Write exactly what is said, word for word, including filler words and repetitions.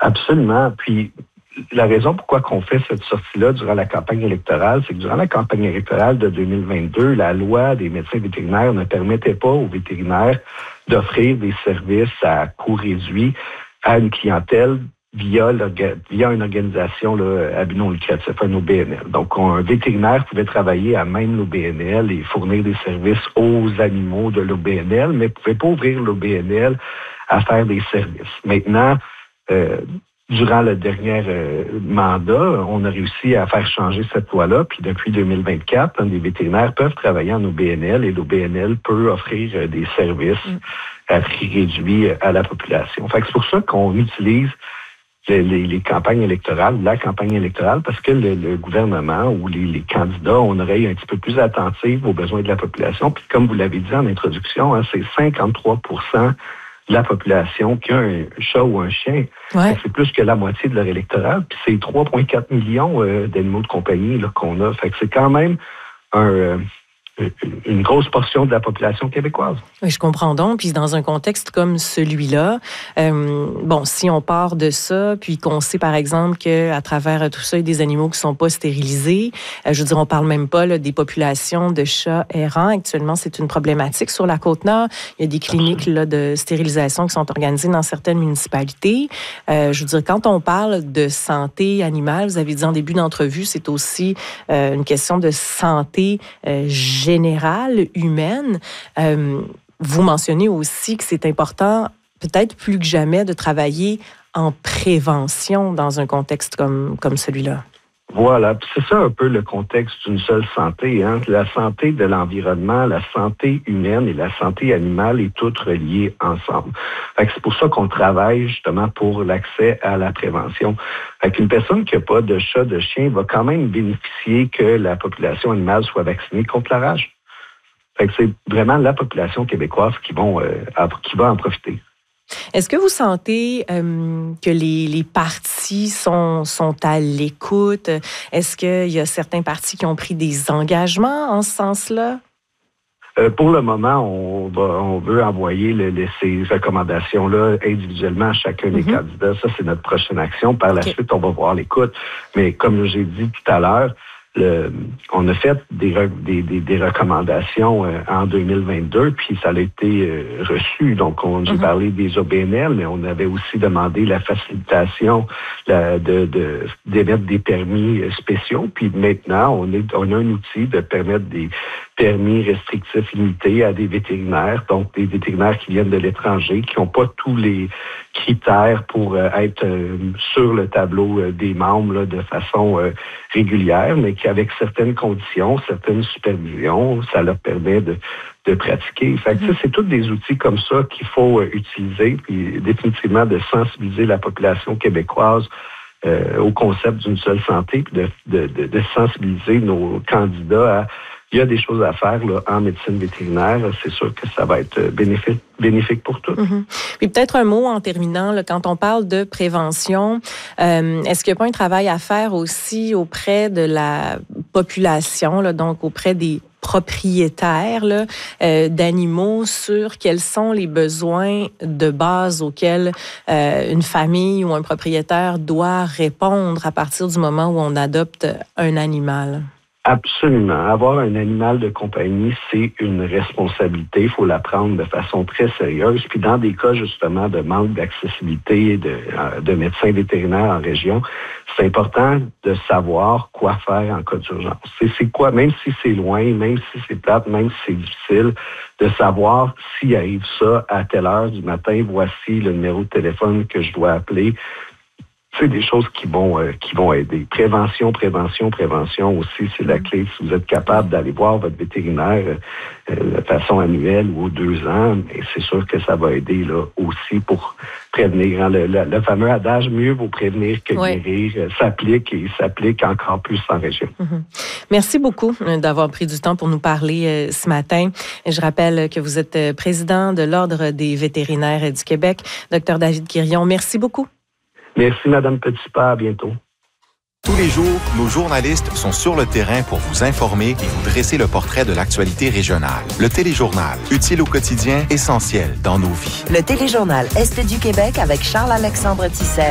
Absolument. Puis, la raison pourquoi on fait cette sortie-là durant la campagne électorale, c'est que durant la campagne électorale de deux mille vingt-deux, la loi des médecins vétérinaires ne permettait pas aux vétérinaires d'offrir des services à coût réduit à une clientèle via, via une organisation là, à but non lucratif, un O B N L. Donc, un vétérinaire pouvait travailler à même l'O B N L et fournir des services aux animaux de l'O B N L, mais ne pouvait pas ouvrir l'O B N L à faire des services. Maintenant, euh, durant le dernier euh, mandat, on a réussi à faire changer cette loi-là. Puis depuis deux mille vingt-quatre, hein, les vétérinaires peuvent travailler en O B N L et l'O B N L peut offrir euh, des services mm. à prix réduit à la population. Fait que c'est pour ça qu'on utilise les, les, les campagnes électorales, la campagne électorale, parce que le, le gouvernement ou les, les candidats ont une oreille un petit peu plus attentive aux besoins de la population. Puis comme vous l'avez dit en introduction, hein, c'est cinquante-trois pour cent de la population qui a un chat ou un chien. Ouais. C'est plus que la moitié de leur électorat. Puis c'est trois virgule quatre millions euh, d'animaux de compagnie là, qu'on a. Fait que c'est quand même un... Euh, une grosse portion de la population québécoise. Oui, je comprends donc. Puis dans un contexte comme celui-là, euh, bon, si on part de ça, puis qu'on sait par exemple qu'à travers tout ça, il y a des animaux qui ne sont pas stérilisés, euh, je veux dire, on parle même pas là, des populations de chats errants. Actuellement, c'est une problématique sur la Côte-Nord. Il y a des cliniques là, de stérilisation qui sont organisées dans certaines municipalités. Euh, je veux dire, quand on parle de santé animale, vous avez dit en début d'entrevue, c'est aussi euh, une question de santé euh, générale, humaine. Euh, vous mentionnez aussi que c'est important, peut-être plus que jamais, de travailler en prévention dans un contexte comme, comme celui-là. Voilà, puis c'est ça un peu le contexte d'une seule santé. Hein? La santé de l'environnement, la santé humaine et la santé animale est toutes reliées ensemble. Fait que c'est pour ça qu'on travaille justement pour l'accès à la prévention. Fait qu'une personne qui n'a pas de chat, de chien, va quand même bénéficier que la population animale soit vaccinée contre la rage. Fait que c'est vraiment la population québécoise qui, vont, euh, qui va en profiter. Est-ce que vous sentez euh, que les, les partis sont, sont à l'écoute? Est-ce qu'il y a certains partis qui ont pris des engagements en ce sens-là? Euh, pour le moment, on, va, on veut envoyer le, le, ces recommandations-là individuellement à chacun mm-hmm. des candidats. Ça, c'est notre prochaine action. Par la okay. suite, on va voir l'écoute. Mais comme j'ai dit tout à l'heure, Le, on a fait des, des, des, des recommandations euh, en deux mille vingt-deux, puis ça a été euh, reçu. Donc, on, j'ai mm-hmm. parlé des O B N L, mais on avait aussi demandé la facilitation la, de, de, d'émettre des permis spéciaux. Puis maintenant, on, est, on a un outil de permettre des permis restrictifs limités à des vétérinaires, donc des vétérinaires qui viennent de l'étranger, qui n'ont pas tous les critères pour euh, être euh, sur le tableau euh, des membres là, de façon euh, régulière, mais qui, avec certaines conditions, certaines supervisions, ça leur permet de, de pratiquer. Fait que, mm-hmm. c'est tous des outils comme ça qu'il faut euh, utiliser, puis définitivement de sensibiliser la population québécoise euh, au concept d'une seule santé, puis de, de, de, de sensibiliser nos candidats à il y a des choses à faire là, en médecine vétérinaire. C'est sûr que ça va être bénéfique, bénéfique pour tous. Mm-hmm. Puis peut-être un mot en terminant, là, quand on parle de prévention, euh, est-ce qu'il n'y a pas un travail à faire aussi auprès de la population, là, donc auprès des propriétaires là, euh, d'animaux sur quels sont les besoins de base auxquels euh, une famille ou un propriétaire doit répondre à partir du moment où on adopte un animal? Absolument. Avoir un animal de compagnie, c'est une responsabilité. Il faut la prendre de façon très sérieuse. Puis dans des cas, justement, de manque d'accessibilité de, de médecins vétérinaires en région, c'est important de savoir quoi faire en cas d'urgence. C'est, c'est quoi, même si c'est loin, même si c'est plate, même si c'est difficile, de savoir s'il arrive ça à telle heure du matin, voici le numéro de téléphone que je dois appeler. C'est des choses qui vont euh, qui vont aider. Prévention, prévention, prévention aussi, c'est la clé. Si vous êtes capable d'aller voir votre vétérinaire euh, de façon annuelle ou aux deux ans, mais c'est sûr que ça va aider là aussi pour prévenir. Hein, le, le, le fameux adage « mieux vaut prévenir que oui. guérir » euh, s'applique et s'applique encore plus en région. Mm-hmm. Merci beaucoup d'avoir pris du temps pour nous parler euh, ce matin. Je rappelle que vous êtes euh, président de l'Ordre des vétérinaires du Québec. Docteur David Quirion, merci beaucoup. Merci, Mme Petitpas. À bientôt. Tous les jours, nos journalistes sont sur le terrain pour vous informer et vous dresser le portrait de l'actualité régionale. Le Téléjournal, utile au quotidien, essentiel dans nos vies. Le Téléjournal Est du Québec avec Charles-Alexandre Tissel.